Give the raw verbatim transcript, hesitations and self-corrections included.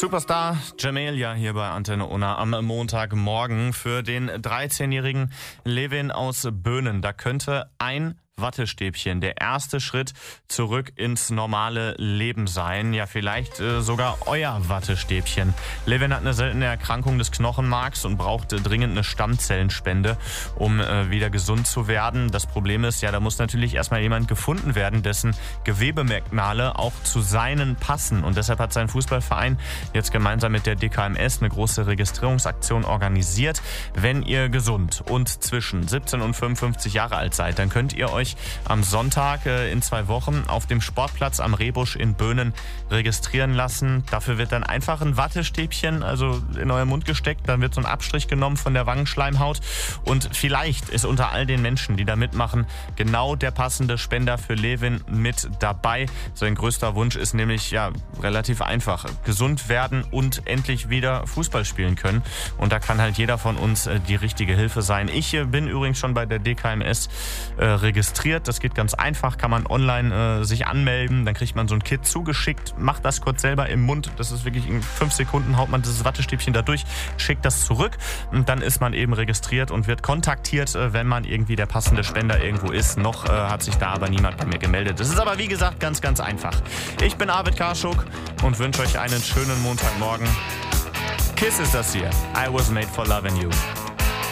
Superstar Jamelia hier bei Antenne Unna am Montagmorgen für den dreizehnjährigen Levin aus Böhnen. Da könnte ein Wattestäbchen der erste Schritt zurück ins normale Leben sein. Ja, vielleicht äh, sogar euer Wattestäbchen. Levin hat eine seltene Erkrankung des Knochenmarks und braucht äh, dringend eine Stammzellenspende, um äh, wieder gesund zu werden. Das Problem ist, ja, da muss natürlich erstmal jemand gefunden werden, dessen Gewebemerkmale auch zu seinen passen. Und deshalb hat sein Fußballverein jetzt gemeinsam mit der D K M S eine große Registrierungsaktion organisiert. Wenn ihr gesund und zwischen siebzehn und fünfundfünfzig Jahre alt seid, dann könnt ihr euch am Sonntag äh, in zwei Wochen auf dem Sportplatz am Rehbusch in Böhnen registrieren lassen. Dafür wird dann einfach ein Wattestäbchen also in euren Mund gesteckt, dann wird so ein Abstrich genommen von der Wangenschleimhaut und vielleicht ist unter all den Menschen, die da mitmachen, genau der passende Spender für Levin mit dabei. Sein größter Wunsch ist nämlich ja relativ einfach: gesund werden und endlich wieder Fußball spielen können. Und da kann halt jeder von uns äh, die richtige Hilfe sein. Ich äh, bin übrigens schon bei der D K M S äh, registriert. Das geht ganz einfach, kann man online äh, sich anmelden, dann kriegt man so ein Kit zugeschickt, macht das kurz selber im Mund, das ist wirklich in fünf Sekunden, haut man dieses Wattestäbchen da durch, schickt das zurück und dann ist man eben registriert und wird kontaktiert, äh, wenn man irgendwie der passende Spender irgendwo ist. Noch äh, hat sich da aber niemand bei mir gemeldet. Das ist aber wie gesagt ganz, ganz einfach. Ich bin Arvid Karschuk und wünsche euch einen schönen Montagmorgen. Kiss ist das hier. I was made for loving you.